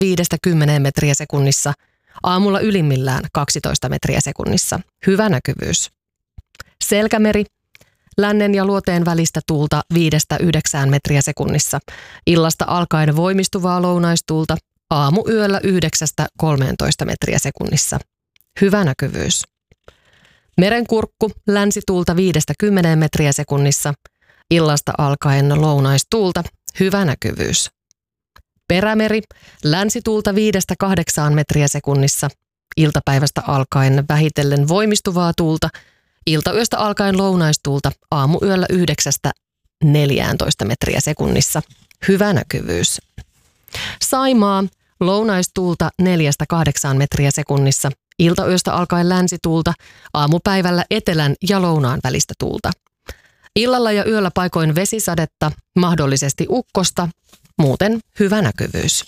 5–10 metriä sekunnissa, aamulla ylimmillään 12 metriä sekunnissa. Hyvä näkyvyys. Selkämeri. Lännen ja luoteen välistä tuulta 5–9 metriä sekunnissa. Illasta alkaen voimistuvaa lounaistuulta, aamuyöllä 9–13 metriä sekunnissa. Hyvä näkyvyys. Merenkurkku. Länsituulta 5–10 metriä sekunnissa. Illasta alkaen lounaistuulta. Hyvä näkyvyys. Perämeri. Länsituulta 5–8 metriä sekunnissa. Iltapäivästä alkaen vähitellen voimistuvaa tuulta. Iltayöstä alkaen lounaistuulta. Aamuyöllä 9–14 metriä sekunnissa. Hyvä näkyvyys. Saimaa. Lounaistuulta 4–8 metriä sekunnissa. Iltayöstä alkaen länsituulta. Aamupäivällä etelän ja lounaan välistä tuulta. Illalla ja yöllä paikoin vesisadetta, mahdollisesti ukkosta, muuten hyvä näkyvyys.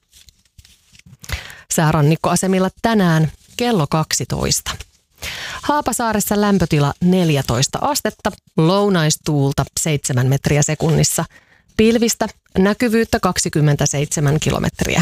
Säärannikkoasemilla tänään kello 12. Haapasaaressa lämpötila 14 astetta, lounaistuulta 7 metriä sekunnissa, pilvistä, näkyvyyttä 27 kilometriä.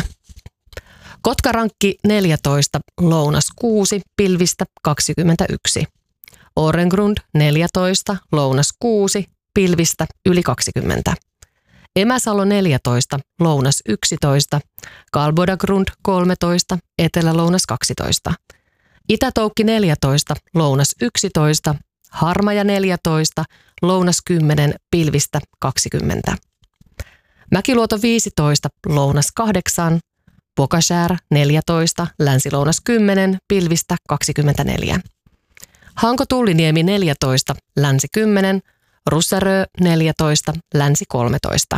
Kotkarankki 14, lounas 6, pilvistä 21. Årengrund 14, lounas 6, pilvistä yli 20. Emäsalo 14, lounas 11, Kalbodagrund 13, etelä-lounas 12. Itätoukki 14, lounas 11, Harmaja 14, lounas 10, pilvistä 20. Mäkiluoto 15, lounas 8, Pokaskär 14, länsi-lounas 10, pilvistä 24. Hanko-Tulliniemi 14, länsi 10, Russarö 14, länsi 13.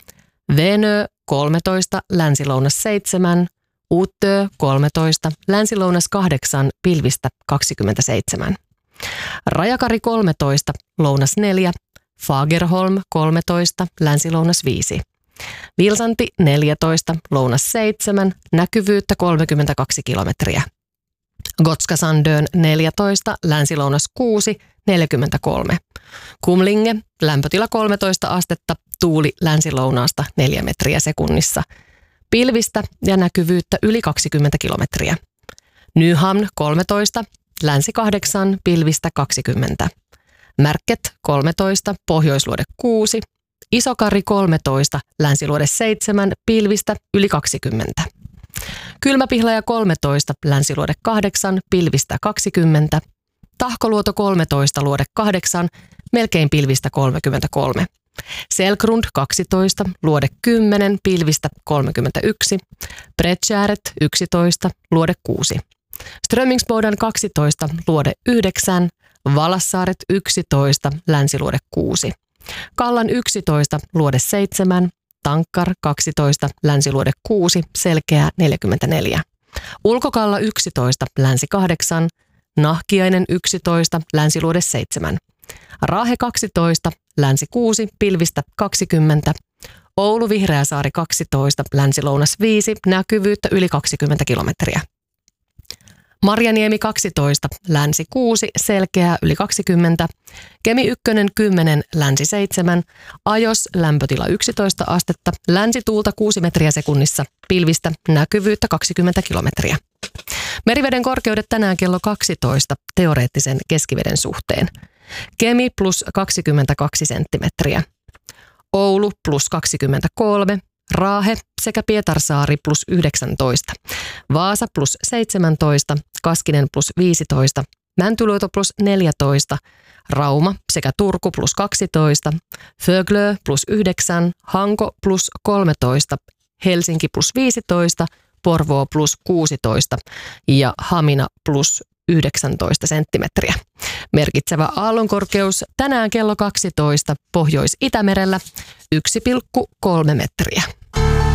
Venö 13, länsi-lounas 7, Uttö 13, länsi-lounas 8, pilvistä 27. Rajakari 13, lounas 4, Fagerholm 13, länsi-lounas 5. Vilsanti 14, lounas 7, näkyvyyttä 32 kilometriä. Gotskasandön 14, länsi-lounas 6, 43. Kumlinge, lämpötila 13 astetta, tuuli länsi-lounaasta 4 metriä sekunnissa. Pilvistä ja näkyvyyttä yli 20 kilometriä. Nyhamn 13, länsi 8, pilvistä 20. Märket 13, pohjoisluode 6. Isokari 13, länsiluode 7, pilvistä yli 20. Kylmäpihlaja 13, länsiluode 8, pilvistä 20. Tahkoluoto 13, luode 8, melkein pilvistä 33. Selkrund 12, luode 10, pilvistä 31. Bredtjäret 11, luode 6. Strömingsboden 12, luode 9. Valassaaret 11, länsiluode 6. Kallan 11, luode 7. Tankkar 12, länsiluode 6, selkeää 44. Ulkokalla 11, länsi 8. Nahkiainen 11, länsiluode 7. Raahe 12, länsi 6, pilvistä 20. Oulu Vihreäsaari 12, länsi-lounas 5, näkyvyyttä yli 20 kilometriä. Marjaniemi 12, länsi 6, selkeää yli 20. Kemi 1, 10, länsi 7. Ajos, lämpötila 11 astetta, länsituulta 6 metriä sekunnissa, pilvistä, näkyvyyttä 20 kilometriä. Meriveden korkeudet tänään kello 12 teoreettisen keskiveden suhteen. Kemi plus 22 senttimetriä. Oulu plus 23. Raahe sekä Pietarsaari plus 19. Vaasa plus 17. Kaskinen plus 15. Mäntyluoto plus 14. Rauma sekä Turku plus 12. Föglö plus 9. Hanko plus 13. Helsinki plus 15. Porvoo plus 16 ja Hamina plus 19 senttimetriä. Merkitsevä aallonkorkeus tänään kello 12 Pohjois-Itämerellä 1,3 metriä.